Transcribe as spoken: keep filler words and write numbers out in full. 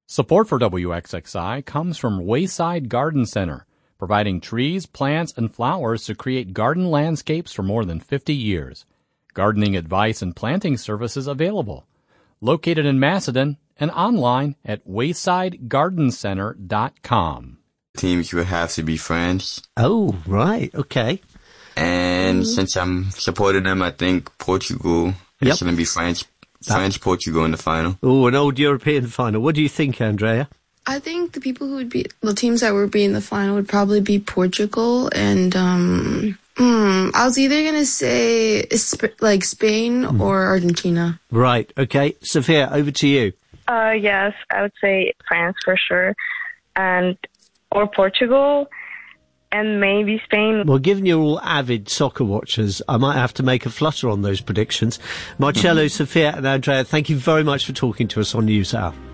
Support for W X X I comes from Wayside Garden Center, providing trees, plants, and flowers to create garden landscapes for more than fifty years. Gardening advice and planting services available. Located in Macedon and online at wayside garden center dot com. Teams would have to be France. Oh, right, okay. And mm-hmm. since I'm supporting them, I think Portugal Yep. is going to be France. France, Portugal in the final. Oh, an old European final. What do you think, Andrea? I think the people who would be, the teams that would be in the final would probably be Portugal and, um, hmm, I was either going to say like Spain mm. or Argentina. Right, okay. Sophia, over to you. Uh, yes, I would say France for sure. And, or Portugal. And maybe Spain. Well, given you're all avid soccer watchers, I might have to make a flutter on those predictions. Marcello, Sophia and Andrea, thank you very much for talking to us on NewsHour.